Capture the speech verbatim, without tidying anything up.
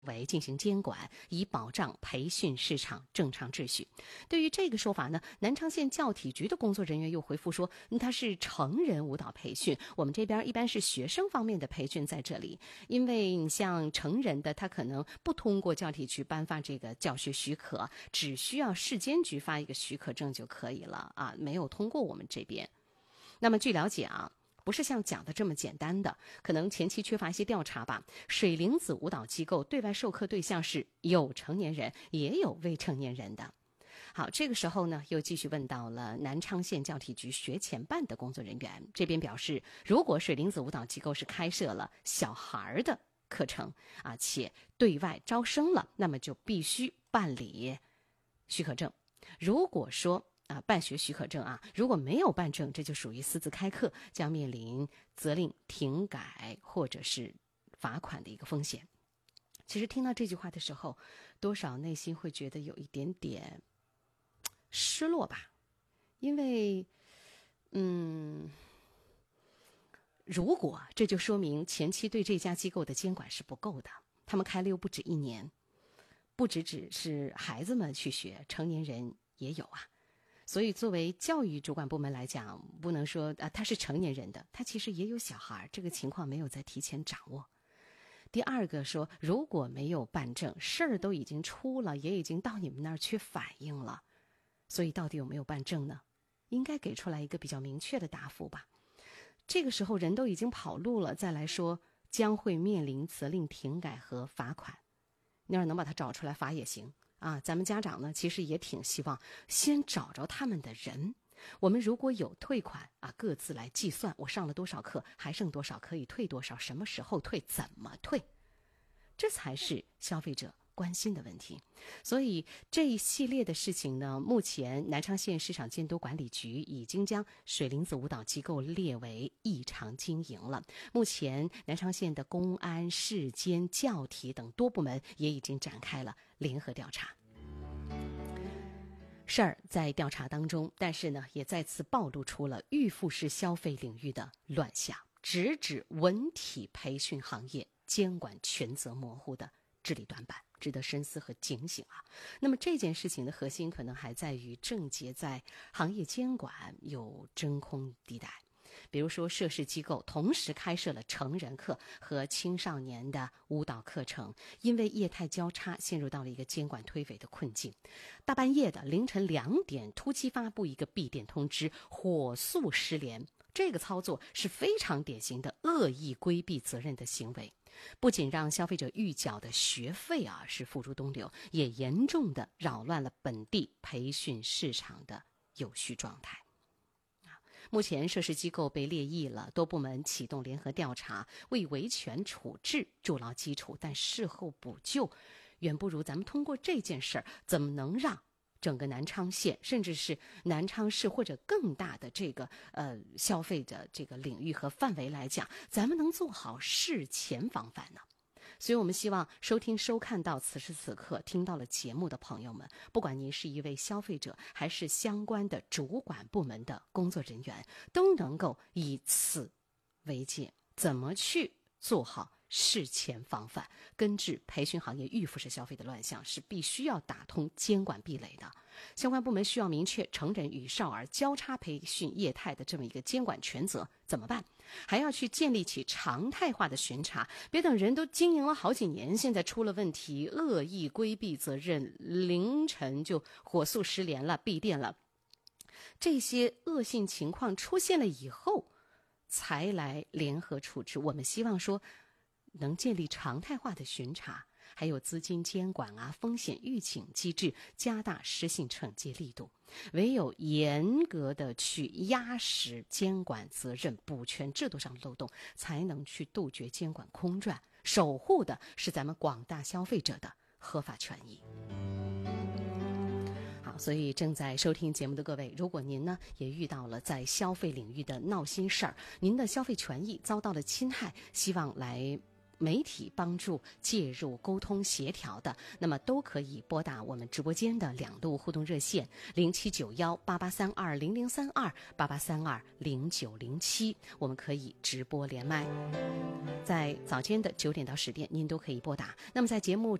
为进行监管，以保障培训市场正常秩序。对于这个说法呢，南昌县教体局的工作人员又回复说，嗯、它是成人舞蹈培训，我们这边一般是学生方面的培训在这里，因为你像成人的，他可能不通过教体局颁发这个教学许可，只需要市监局发一个许可证就可以了啊，没有通过我们这边。那么据了解啊，不是像讲的这么简单的，可能前期缺乏一些调查吧。水灵子舞蹈机构对外授课对象是有成年人也有未成年人的。好，这个时候呢，又继续问到了南昌县教体局学前办的工作人员，这边表示，如果水灵子舞蹈机构是开设了小孩的课程啊，且对外招生了，那么就必须办理许可证。如果说啊，办学许可证啊，如果没有办证，这就属于私自开课，将面临责令停改或者是罚款的一个风险。其实听到这句话的时候，多少内心会觉得有一点点失落吧，因为，嗯，如果这就说明前期对这家机构的监管是不够的，他们开了又不止一年，不只只是孩子们去学，成年人也有啊。所以作为教育主管部门来讲，不能说啊他是成年人的，他其实也有小孩，这个情况没有在提前掌握。第二个说，如果没有办证，事儿都已经出了，也已经到你们那儿去反映了，所以到底有没有办证呢？应该给出来一个比较明确的答复吧。这个时候人都已经跑路了，再来说将会面临责令停改和罚款，你要是能把他找出来罚也行啊，咱们家长呢，其实也挺希望先找着他们的人。我们如果有退款啊，各自来计算，我上了多少课，还剩多少，可以退多少，什么时候退，怎么退，这才是消费者关心的问题。所以这一系列的事情呢，目前南昌县市场监督管理局已经将水灵子舞蹈机构列为异常经营了。目前南昌县的公安、市监、教体等多部门也已经展开了联合调查。事儿在调查当中，但是呢，也再次暴露出了预付式消费领域的乱象，直指文体培训行业监管权责模糊的治理短板，值得深思和警醒啊。那么这件事情的核心可能还在于症结在行业监管有真空地带。比如说涉事机构同时开设了成人课和青少年的舞蹈课程，因为业态交叉陷入到了一个监管推诿的困境。大半夜的凌晨两点突击发布一个闭店通知，火速失联，这个操作是非常典型的恶意规避责任的行为，不仅让消费者预缴的学费啊是付诸东流，也严重的扰乱了本地培训市场的有序状态。目前涉事机构被列异了，多部门启动联合调查，为维权处置筑牢基础，但事后补救远不如咱们通过这件事儿，怎么能让整个南昌县甚至是南昌市或者更大的这个呃消费的这个领域和范围来讲，咱们能做好事前防范呢？所以我们希望收听收看到此时此刻听到了节目的朋友们，不管您是一位消费者还是相关的主管部门的工作人员，都能够以此为戒，怎么去做好事前防范，根治培训行业预付式消费的乱象，是必须要打通监管壁垒的。相关部门需要明确成人与少儿交叉培训业态的这么一个监管权责，怎么办？还要去建立起常态化的巡查，别等人都经营了好几年，现在出了问题，恶意规避责任，凌晨就火速失联了，闭店了。这些恶性情况出现了以后，才来联合处置。我们希望说能建立常态化的巡查，还有资金监管啊、风险预警机制，加大失信惩戒力度。唯有严格的去压实监管责任，补全制度上的漏洞，才能去杜绝监管空转，守护的是咱们广大消费者的合法权益。好，所以正在收听节目的各位，如果您呢也遇到了在消费领域的闹心事儿，您的消费权益遭到了侵害，希望来媒体帮助介入沟通协调的，那么都可以拨打我们直播间的两路互动热线零七九幺八八三二零零三二八八三二零九零七，我们可以直播连麦。在早间的九点到十点，您都可以拨打。那么在节目